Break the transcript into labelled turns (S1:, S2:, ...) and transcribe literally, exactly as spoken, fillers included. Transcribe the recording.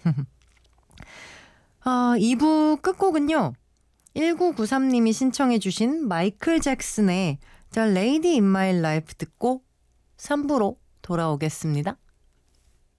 S1: 아, 이 부 끝곡은요. 일구구삼님이 신청해 주신 마이클 잭슨의 The Lady in My Life 듣고 삼 부로 돌아오겠습니다.